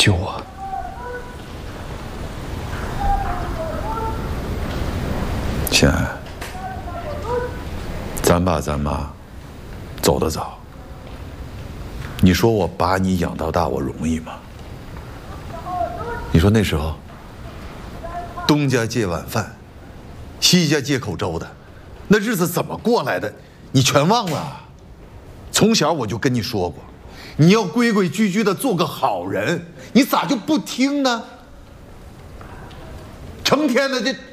救我！ 心安，咱爸咱妈走得早，你说我把你养到大，我容易吗？你说那时候，东家借碗饭，西家借口粥的，那日子怎么过来的？你全忘了？从小我就跟你说过，你要规规矩矩的做个好人，你咋就不听呢？成天的这